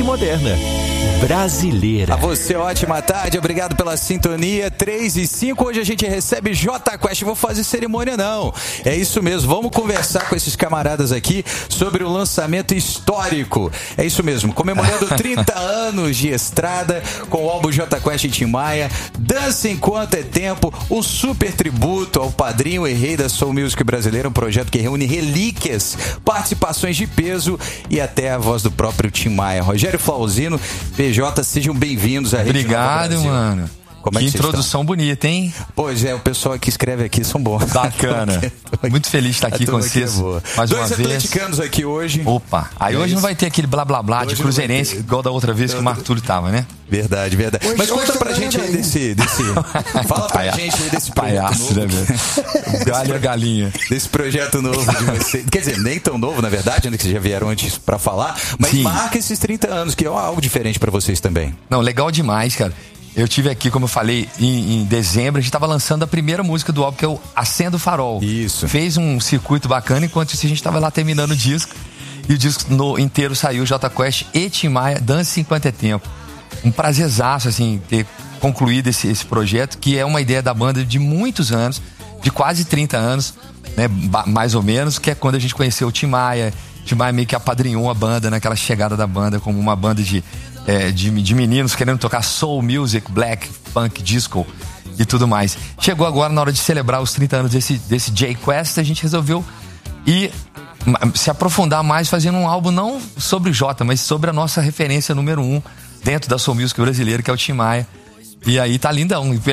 moderna. Brasileira. A você, ótima tarde, obrigado pela sintonia. 3:05, hoje a gente recebe Jota Quest. Vou fazer cerimônia não, é isso mesmo, vamos conversar com esses camaradas aqui sobre o lançamento histórico. É isso mesmo, comemorando 30 anos de estrada com o álbum Jota Quest e Tim Maia. Dança Enquanto é Tempo, um super tributo ao padrinho e rei da soul music brasileira, um projeto que reúne relíquias, participações de peso e até a voz do próprio Tim Maia. Rogério Flauzino, PJ, sejam bem-vindos à Rede Obrigado, mano. Como é que introdução bonita, hein? Pois é, o pessoal que escreve aqui são bons. Bacana. Muito feliz de estar aqui com vocês. Mais uma vez. 2 atleticanos aqui hoje. Opa, aí hoje não vai ter aquele blá blá blá de cruzeirense igual da outra vez que o Marco Túlio tava, né? Verdade. Hoje, mas conta pra gente aí desse fala pra gente aí desse palhaço, né, velho? Galho a galinha. Desse projeto novo de vocês. Quer dizer, nem tão novo, na verdade, né, que vocês já vieram antes pra falar, mas sim, marca esses 30 anos, que é algo diferente pra vocês também. Não, legal demais, cara. Eu tive aqui, como eu falei, em dezembro, a gente estava lançando a primeira música do álbum, que é o Acenda o Farol. Isso. Fez um circuito bacana, enquanto isso a gente estava lá terminando o disco. E o disco inteiro saiu, Jota Quest e Tim Maia, Dança Enquanto é Tempo. Um prazerzaço, assim, ter concluído esse projeto, que é uma ideia da banda de muitos anos, de quase 30 anos, né, mais ou menos, que é quando a gente conheceu o Tim Maia. Tim Maia meio que apadrinhou a banda, naquela chegada da banda, como uma banda de meninos querendo tocar soul music, black, funk, disco e tudo mais. Chegou agora na hora de celebrar os 30 anos desse J-Quest, a gente resolveu se aprofundar mais, fazendo um álbum não sobre o Jota, mas sobre a nossa referência número 1 dentro da soul music brasileira, que é o Tim Maia. E aí tá lindão. O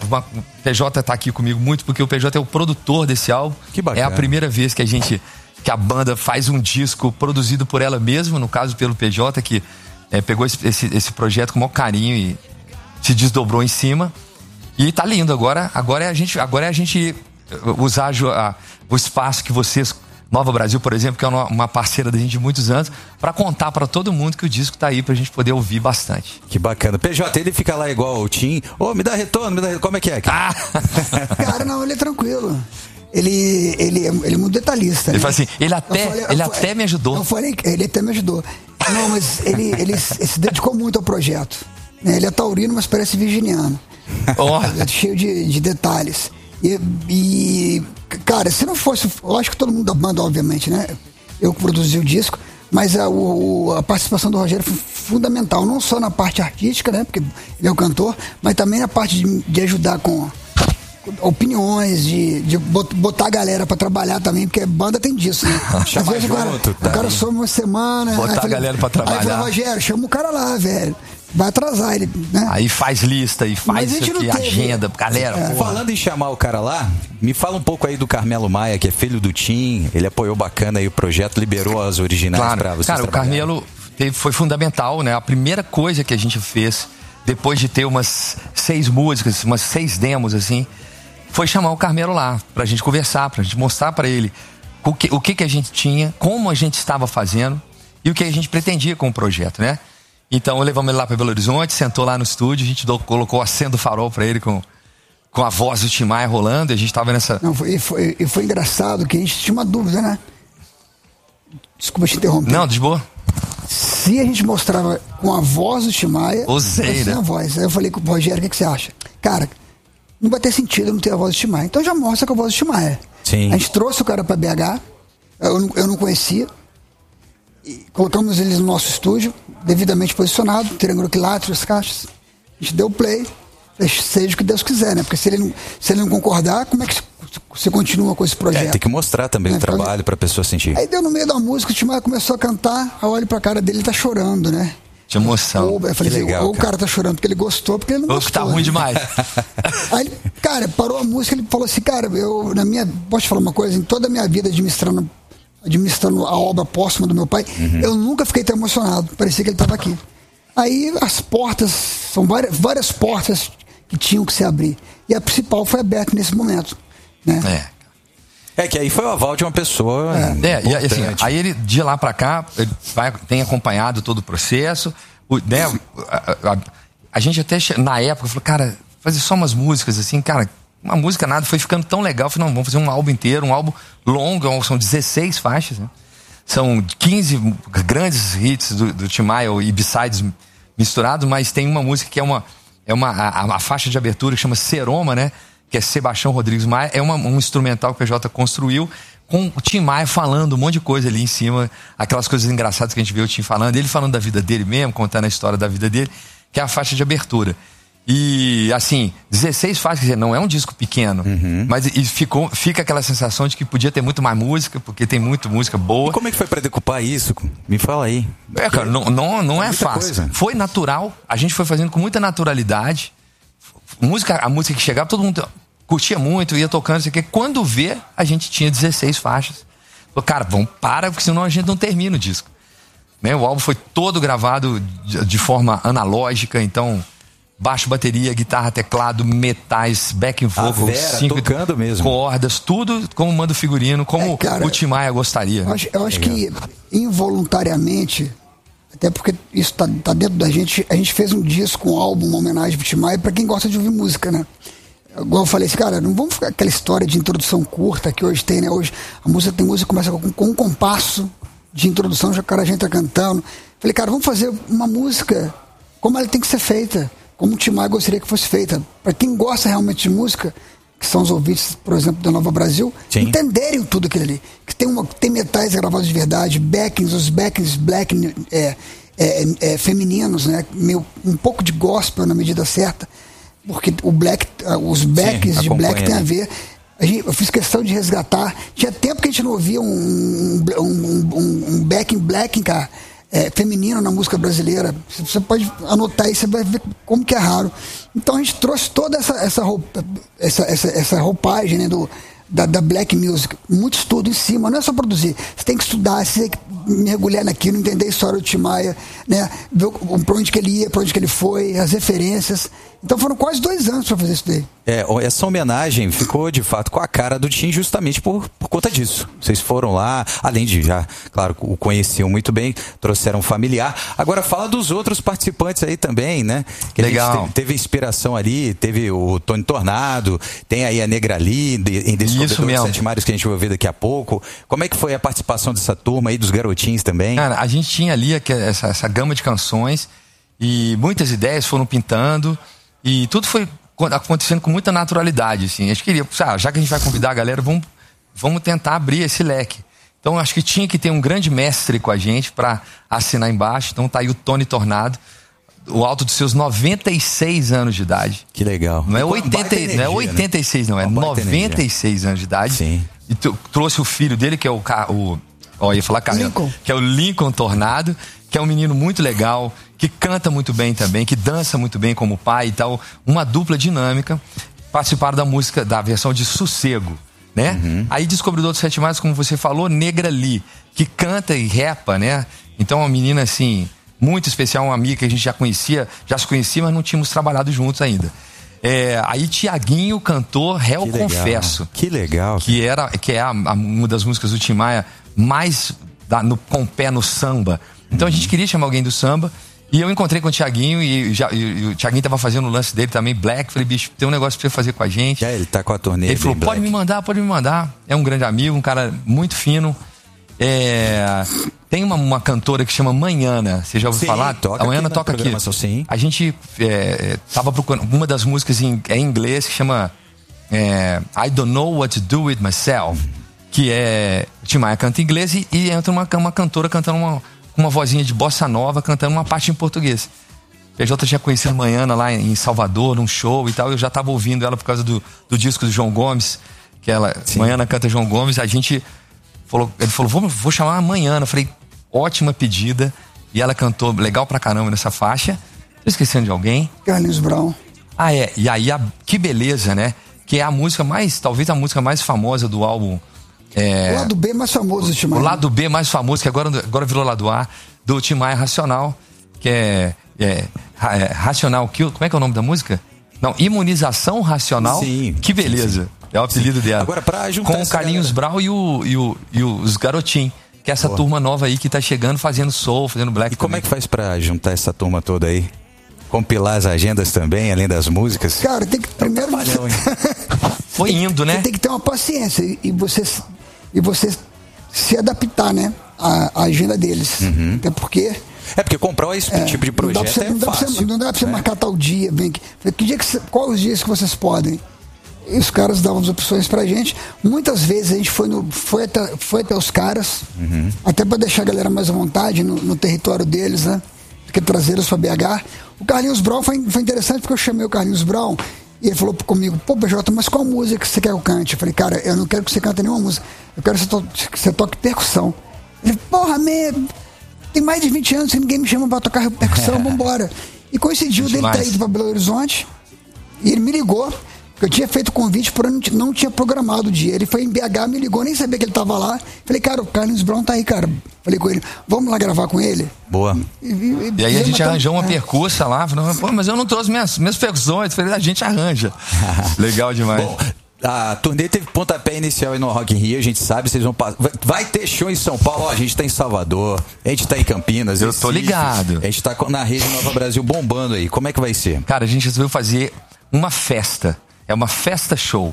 PJ tá aqui comigo muito, porque o PJ é o produtor desse álbum. Que bacana. É a primeira vez que a banda faz um disco produzido por ela mesma, no caso pelo PJ, que pegou esse projeto com o maior carinho e se desdobrou em cima. E tá lindo. Agora é a gente usar o espaço que vocês, Nova Brasil, por exemplo, que é uma parceira da gente de muitos anos, pra contar pra todo mundo que o disco tá aí pra gente poder ouvir bastante. Que bacana. PJ, ele fica lá igual o Tim. Me dá retorno, como é que é? Cara, não, ele é tranquilo. Ele é muito detalhista. Ele fala assim, ele até me ajudou. Eu falei, ele até me ajudou. Não, mas ele se dedicou muito ao projeto. Ele é taurino, mas parece virginiano. É cheio de detalhes. E, cara, se não fosse... Eu acho que todo mundo da banda, obviamente, né? Eu que produzi o disco, mas a participação do Rogério foi fundamental. Não só na parte artística, né? Porque ele é o cantor, mas também na parte de ajudar com opiniões, de botar a galera pra trabalhar também, porque banda tem disso, né? Às vezes o cara some uma semana. Botar a galera pra trabalhar. Aí fala, Rogério, chama o cara lá, velho. Vai atrasar ele, né? Aí faz lista e faz isso aqui, agenda, galera. Falando em chamar o cara lá, me fala um pouco aí do Carmelo Maia, que é filho do Tim. Ele apoiou bacana aí o projeto, liberou as originais pra vocês. Cara, o Carmelo foi fundamental, né? A primeira coisa que a gente fez, depois de ter umas 6 músicas, umas 6 demos, assim, foi chamar o Carmelo lá, pra gente conversar, pra gente mostrar pra ele o que a gente tinha, como a gente estava fazendo e o que a gente pretendia com o projeto, né? Então, levamos ele lá para Belo Horizonte, sentou lá no estúdio, a gente colocou Acenda o Farol pra ele com a voz do Tim Maia rolando, e a gente tava nessa... Não, foi engraçado que a gente tinha uma dúvida, né? Desculpa te interromper. Não, de boa. Se a gente mostrava com a voz do Tim Maia, sem a voz. Aí eu falei com o Rogério, o que você acha? Cara, não vai ter sentido não ter a voz do Tim Maia. Então já mostra com a voz do Tim Maia. Sim. A gente trouxe o cara pra BH, eu não conhecia, e colocamos eles no nosso estúdio, devidamente posicionado, triângulo quilátero, as caixas. A gente deu play, seja o que Deus quiser, né? Porque se ele não concordar, como é que você continua com esse projeto? Tem que mostrar também o trabalho pra pessoa sentir. Aí deu no meio da música, o Tim Maia começou a cantar, aí eu olho pra cara dele, ele tá chorando, né? De emoção. Eu falei, legal, ou o cara tá chorando porque ele gostou, porque ele não gostou. Ou que tá ruim demais. Aí ele, cara, parou a música, ele falou assim, cara, posso te falar uma coisa? Em toda a minha vida administrando a obra póstuma do meu pai, eu nunca fiquei tão emocionado. Parecia que ele estava aqui. Aí as portas, são várias portas que tinham que se abrir. E a principal foi aberta nesse momento, né? Que aí foi o aval de uma pessoa. E assim, aí ele, de lá pra cá, ele tem acompanhado todo o processo. A gente até, na época, falou, cara, fazer só umas músicas assim, cara, uma música nada, foi ficando tão legal. Eu falei, não, vamos fazer um álbum inteiro, um álbum longo, são 16 faixas, né? São 15 grandes hits do Tim Maia e B-sides misturados, mas tem uma música que a faixa de abertura que chama Seroma, né? Que é Sebastião Rodrigues Maia. É um instrumental que o PJ construiu com o Tim Maia falando um monte de coisa ali em cima, aquelas coisas engraçadas que a gente vê o Tim falando, ele falando da vida dele mesmo, contando a história da vida dele, que é a faixa de abertura. E, assim, 16 faixas, quer dizer, não é um disco pequeno, mas fica aquela sensação de que podia ter muito mais música, porque tem muita música boa. E como é que foi pra decupar isso? Me fala aí. Cara, não é fácil. Coisa. Foi natural, a gente foi fazendo com muita naturalidade. A música que chegava, todo mundo curtia muito, ia tocando, isso aqui. Quando vê, a gente tinha 16 faixas. Falei, cara, vamos parar, porque senão a gente não termina o disco. Né? O álbum foi todo gravado de forma analógica, então baixo, bateria, guitarra, teclado, metais, backing vocals, 5 cordas, tudo como manda o figurino, como o Tim Maia gostaria. Eu acho que involuntariamente, até porque isso tá dentro da gente, a gente fez um disco, um álbum, uma homenagem pro Tim Maia, pra quem gosta de ouvir música, né? Igual eu falei assim, cara, não vamos ficar aquela história de introdução curta que hoje tem, né? Hoje a música começa com um compasso de introdução, já o cara já entra cantando. Falei, cara, vamos fazer uma música como ela tem que ser feita, como o Tim Maia gostaria que fosse feita. Para quem gosta realmente de música, que são os ouvintes, por exemplo, da Nova Brasil, entenderem tudo aquilo ali. Que tem metais gravados de verdade, os backings femininos, né? Um pouco de gospel na medida certa, porque os backings de black tem a ver. Eu fiz questão de resgatar. Tinha tempo que a gente não ouvia um backing black, cara, feminino na música brasileira. Você pode anotar aí, você vai ver como que é raro. Então a gente trouxe toda essa roupagem, né, da black music, muito estudo em cima, não é só produzir, você tem que estudar, você tem que mergulhar naquilo, entender a história do Tim Maia, né, ver pra onde que ele ia, pra onde que ele foi, as referências. Então foram quase 2 anos para fazer isso daí. Essa homenagem ficou de fato com a cara do Tim justamente por conta disso. Vocês foram lá, além de já, claro, o conheciam muito bem, trouxeram um familiar. Agora fala dos outros participantes aí também, né? Que legal. Teve inspiração ali, teve o Tony Tornado, tem aí a Negra Lee, em Descobridores Sete Mares, que a gente vai ver daqui a pouco. Como é que foi a participação dessa turma aí, dos garotinhos também? Cara, a gente tinha ali essa gama de canções e muitas ideias foram pintando e tudo foi acontecendo com muita naturalidade, assim. A gente queria, já que a gente vai convidar a galera, vamos tentar abrir esse leque. Então acho que tinha que ter um grande mestre com a gente para assinar embaixo. Então tá aí o Tony Tornado, o alto dos seus 96 anos de idade. Que legal. Não é 86, né? Não é 96 anos de idade. Sim. E trouxe o filho dele, que é ia falar Lincoln. Que é o Lincoln Tornado, que é um menino muito legal, que canta muito bem também, que dança muito bem como pai e tal. Uma dupla dinâmica. Participaram da versão de Sossego, né? Aí Descobridor dos Sete Mares, como você falou, Negra Lee, que canta e repa, né? Então uma menina assim, muito especial, uma amiga que a gente já se conhecia, mas não tínhamos trabalhado juntos ainda. Aí Tiaguinho cantou Réu Confesso. Que legal. Que é uma das músicas do Tim Maia mais com o pé no samba. Então a gente queria chamar alguém do samba. E eu encontrei com o Tiaguinho e o Tiaguinho tava fazendo o lance dele também, Black. Falei, bicho, tem um negócio pra você fazer com a gente. Ele tá com a turnê. Ele falou, pode me mandar. É um grande amigo, um cara muito fino. Tem uma cantora que chama Manhana. Você já ouviu falar? A Manhana toca aqui. Sim. A gente tava procurando uma das músicas em inglês que chama I Don't Know What to Do With Myself. Que o Tim Maia canta em inglês e entra uma cantora cantando uma vozinha de bossa nova, cantando uma parte em português. PJ tinha conhecido Manhana lá em Salvador, num show e tal. Eu já tava ouvindo ela por causa do disco do João Gomes, que Manhana canta João Gomes. Ele falou, vou chamar a Manhana. Eu falei, ótima pedida. E ela cantou legal pra caramba nessa faixa. Tô esquecendo de alguém? Carlinhos Brown. E aí, Que Beleza, né? Que é talvez a música mais famosa do álbum. O lado B mais famoso do Tim Maia. O lado B mais famoso, que agora virou lado A, do Tim Maia, Racional, que é Racional Kill. Como é que é o nome da música? Não, Imunização Racional. Sim. Que beleza. Sim. É o apelido dela. Agora, pra juntar com o Carlinhos Brown e os Garotinhos, que é essa turma nova aí que tá chegando, fazendo soul, fazendo black. E como é que faz pra juntar essa turma toda aí? Compilar as agendas também, além das músicas? Cara, tem que primeiro... Foi indo, né? Você tem que ter uma paciência e você se adaptar, né? A agenda deles. Até porque... porque comprar esse tipo de projeto é fácil. Não dá pra você marcar tal dia. Vem aqui. Quais os dias que vocês podem? E os caras davam as opções pra gente. Muitas vezes a gente foi até os caras, até pra deixar a galera mais à vontade no território deles, né? Porque trazer eles pra BH. O Carlinhos Brown foi interessante porque eu chamei o Carlinhos Brown e ele falou comigo: pô, PJ, mas qual música que você quer que eu cante? Eu falei: cara, eu não quero que você cante nenhuma música, eu quero que você toque percussão. Ele falou: porra, tem mais de 20 anos e ninguém me chama pra tocar percussão, vambora. E coincidiu dele ter ido pra Belo Horizonte e ele me ligou. Eu tinha feito o convite, porém não tinha programado o dia. Ele foi em BH, me ligou, nem sabia que ele estava lá. Falei: cara, o Carlinhos Brown tá aí, cara. Falei com ele: vamos lá gravar com ele? Boa. E aí a gente arranjou uma percussa lá. Falou: pô, mas eu não trouxe minhas percussões. Falei: a gente arranja. Legal demais. Bom, a turnê teve pontapé inicial aí no Rock in Rio, a gente sabe, vocês vão passar. Vai ter show em São Paulo, a gente tá em Salvador, a gente tá em Campinas. Eu tô ligado. A gente tá na Rede Nova Brasil bombando aí. Como é que vai ser? Cara, a gente resolveu fazer uma festa. É uma festa show.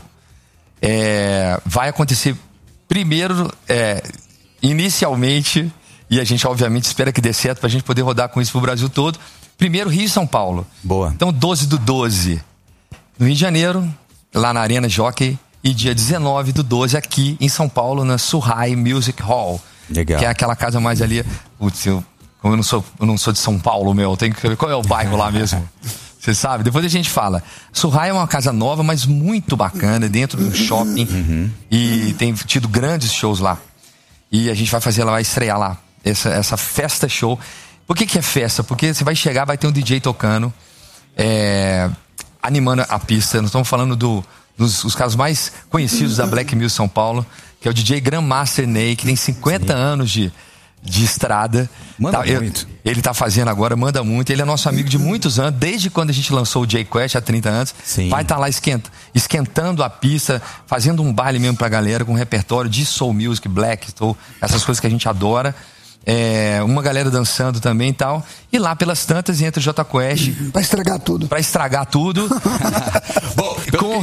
Vai acontecer primeiro, inicialmente, e a gente obviamente espera que dê certo pra gente poder rodar com isso pro Brasil todo. Primeiro, Rio e São Paulo. Boa. Então, 12/12 no Rio de Janeiro, lá na Arena Jockey, e dia 19/12 aqui em São Paulo, na Surrai Music Hall. Legal. Que é aquela casa mais ali. Putz, como eu não sou de São Paulo, eu tenho que saber qual é o bairro lá mesmo. Você sabe? Depois a gente fala. Surrai é uma casa nova, mas muito bacana, dentro de um shopping. E tem tido grandes shows lá. E a gente vai fazer, ela vai estrear lá. Essa festa show. Por que é festa? Porque você vai chegar, vai ter um DJ tocando, animando a pista. Nós estamos falando dos casos mais conhecidos da Black Music São Paulo, que é o DJ Grandmaster Ney, que tem 50 anos de estrada. Manda muito. Ele tá fazendo agora, manda muito. Ele é nosso amigo de muitos anos, desde quando a gente lançou o J-Quest há 30 anos. Sim. Vai estar lá esquentando a pista, fazendo um baile mesmo pra galera, com um repertório de soul music, black, soul, essas coisas que a gente adora. Uma galera dançando também e tal. E lá pelas tantas entra o Jota Quest. Pra estragar tudo. Bom,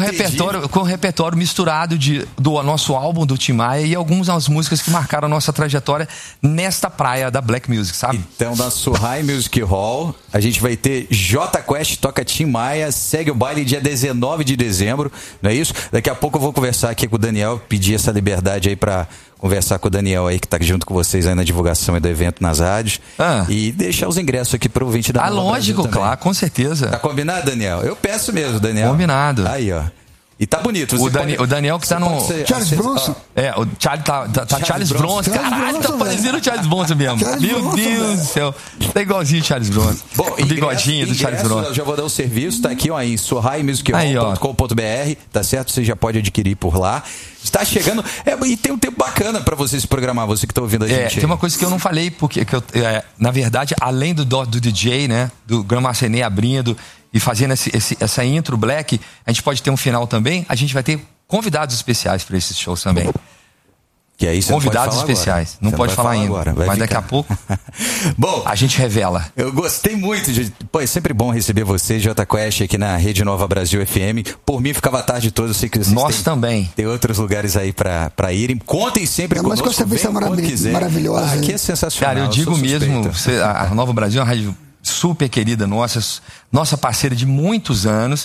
com o repertório misturado do nosso álbum do Tim Maia e algumas músicas que marcaram a nossa trajetória nesta praia da Black Music, sabe? Então, na Surrai Music Hall, a gente vai ter Jota Quest, toca Tim Maia, segue o baile dia 19 de dezembro, não é isso? Daqui a pouco eu vou conversar aqui com o Daniel, pedir essa liberdade aí pra conversar com o Daniel aí, que tá junto com vocês aí na divulgação do evento nas rádios. E deixar os ingressos aqui pro ouvinte da Nova lógico, claro, com certeza. Tá combinado, Daniel? Eu peço mesmo, Daniel. Combinado. Aí, ó. E tá bonito. O Daniel que tá no... Charles Bronson. O Charlie tá Charles Bronson. Caralho, tá parecendo o Charles Bronson mesmo. Meu Deus do céu. Tá igualzinho o Charles Bronson. Bom, o bigodinho do Charles Bronson. Eu já vou dar o serviço, tá aqui, ó, em surraimusichall.com.br, tá certo? Você já pode adquirir por lá. Está chegando, e tem um tempo bacana pra você se programar, você que tá ouvindo a gente. Tem uma coisa que eu não falei, porque na verdade, além do DJ, né, do Grandmaster Ney abrindo e fazendo essa intro black, a gente pode ter um final também. A gente vai ter convidados especiais para esses shows também. Que aí você convidados especiais. Não pode falar ainda. Agora, mas daqui a pouco bom, a gente revela. Eu gostei muito pô, é sempre bom receber vocês, Jota Quest, aqui na Rede Nova Brasil FM. Por mim, ficava a tarde toda. Eu sei que vocês Nós também. Tem outros lugares aí pra irem. Contem sempre conosco. Mas com essa vista maravilhosa. Aqui é sensacional. Cara, eu digo mesmo, a Nova Brasil é uma rádio super querida nossa parceira de muitos anos.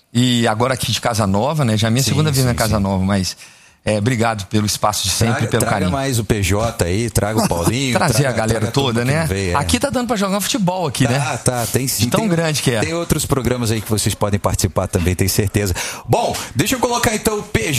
E agora aqui de Casa Nova, né? Já é minha segunda vez na Casa Nova, mas... obrigado pelo espaço de sempre, pelo carinho. Traga mais o PJ aí, traga o Paulinho. Trazer a galera toda, né? Aqui tá dando pra jogar um futebol aqui, né? Tem sim. Tão grande que é. Tem outros programas aí que vocês podem participar também, tenho certeza. Bom, deixa eu colocar então o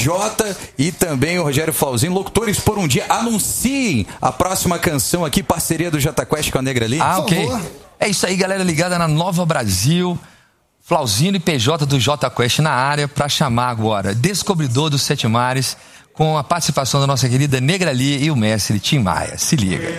PJ e também o Rogério Flauzino, locutores por um dia. Anunciem a próxima canção aqui, parceria do Jota Quest com a Negra ali. Ok. É isso aí, galera ligada na Nova Brasil. Flauzino e PJ do Jota Quest na área para chamar agora Descobridor dos Sete Mares, com a participação da nossa querida Negra Lee e o mestre Tim Maia. Se liga.